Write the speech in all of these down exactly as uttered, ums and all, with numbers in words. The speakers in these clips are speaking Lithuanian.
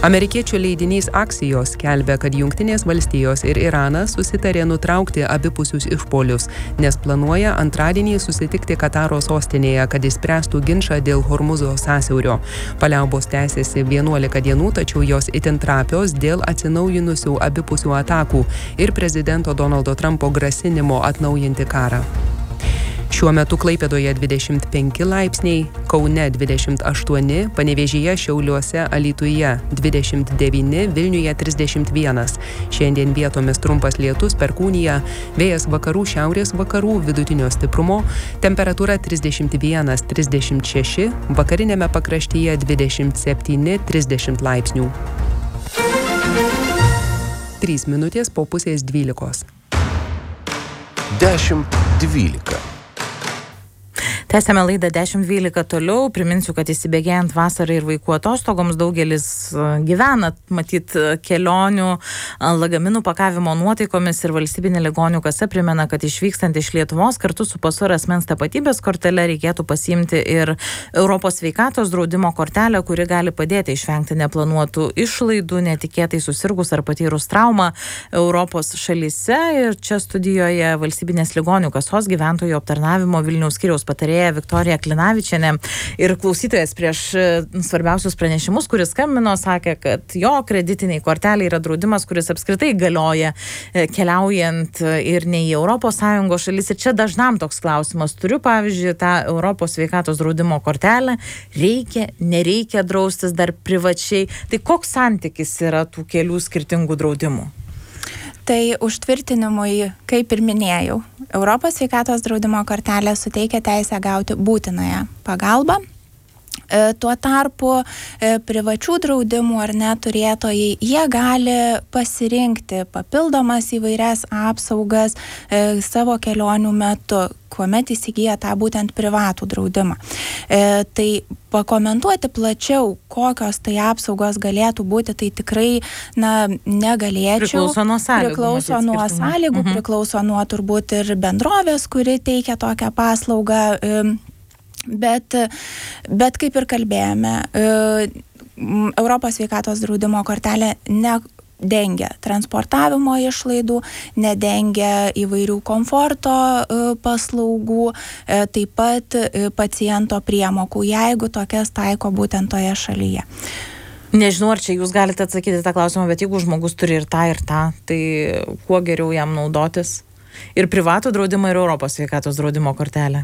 Amerikiečių leidinys Axios skelbia, kad Jungtinės valstijos ir Iranas susitarė nutraukti abipusius išpuolius, nes planuoja antradienį susitikti Kataro sostinėje, kad išspręstų ginčą dėl Hormuzo sąsiaurio. Paliaubos tęsiasi vienuolika dienų, tačiau jos itin trapios dėl atsinaujinusių abipusių atakų ir prezidento Donaldo Trumpo grasinimo atnaujinti karą. Šiuo metu Klaipėdoje dvidešimt penki laipsniai, Kaune dvidešimt aštuoni, Panevėžyje, Šiauliuose, Alytuje dvidešimt devyni, Vilniuje trisdešimt vienas. Šiandien vietomis trumpas lietus, perkūnija, vėjas vakarų šiaurės vakarų vidutinio stiprumo, temperatūra trisdešimt vienas trisdešimt šeši, vakariniame pakraštyje dvidešimt septyni trisdešimt laipsnių. trys minutės po pusės dvylikos. dešimt dvylika. Tęsiame laidą dešimt dvylika toliau. Priminsiu, kad įsibėgėjant vasarai ir vaikų atostogoms daugelis gyvena, matyt, kelionių, lagaminų pakavimo nuotaikomis ir valstybinė ligonių kasa primena, kad išvykstant iš Lietuvos kartu su pasu ir asmens tapatybės kortele reikėtų pasiimti ir Europos sveikatos draudimo kortelę, kuri gali padėti išvengti neplanuotų išlaidų, netikėtai susirgus ar patyrus traumą Europos šalyse. Ir čia studijoje valstybinės ligonių kasos gyventojų aptarnavimo Vilniaus skyriaus patarėja Viktorija Klinavičienė. Ir klausytojas prieš svarbiausius pranešimus, kuris skambino, sakė, kad jo kreditiniai kortelė yra draudimas, kuris apskritai galioja keliaujant ir ne į Europos Sąjungos šalis. Ir čia dažnam toks klausimas. Turiu, pavyzdžiui, tą Europos sveikatos draudimo kortelę. Reikia, nereikia draustis dar privačiai. Tai koks santykis yra tų kelių skirtingų draudimų? Tai užtvirtinimui, kaip ir minėjau, Europos sveikatos draudimo kortelė suteikia teisę gauti būtinąją pagalbą. E, tuo tarpu e, privačių draudimų ar neturėtojai, jie gali pasirinkti papildomas įvairias apsaugas e, savo kelionių metu, kuomet įsigyja tą būtent privatų draudimą. E, tai pakomentuoti plačiau, kokios tai apsaugos galėtų būti, tai tikrai na, negalėčiau. Priklauso nuo sąlygų. Priklauso nuo sąlygų, mhm. priklauso nuo turbūt ir bendrovės, kuri teikia tokią paslaugą. E, bet, bet kaip ir kalbėjome, e, Europos sveikatos draudimo kortelė ne dengia transportavimo išlaidų, nedengia įvairių komforto paslaugų, taip pat paciento priemokų, jeigu tokias taiko būtent toje šalyje. Nežinau, ar čia jūs galite atsakyti tą klausimą, bet jeigu žmogus turi ir tą, ir tą, tai kuo geriau jam naudotis? Ir privatų draudimą, ir Europos sveikatos draudimo kortelę?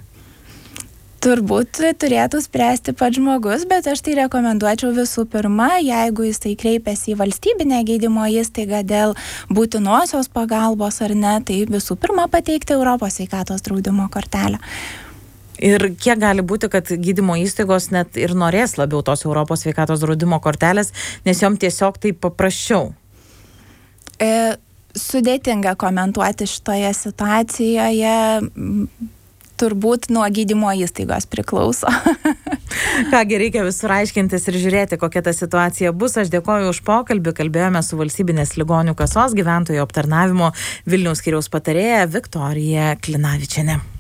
Turbūt turėtų spręsti pats žmogus, bet aš tai rekomenduočiau visų pirma, jeigu jisai kreipiasi į valstybinę gydymo įstaigą dėl būtinosios pagalbos ar ne, tai visų pirma pateikti Europos sveikatos draudimo kortelę. Ir kiek gali būti, kad gydymo įstaigos net ir norės labiau tos Europos sveikatos draudimo kortelės, nes jom tiesiog tai paprasčiau? E, sudėtinga komentuoti šitoje situacijoje. Turbūt nuo gydymo įstaigos priklauso. Kągi, reikia visur aiškintis ir žiūrėti, kokia ta situacija bus. Aš dėkoju už pokalbį. Kalbėjome su valstybinės ligonių kasos gyventojų aptarnavimo Vilniaus skyriaus patarėja Viktorija Klinavičienė.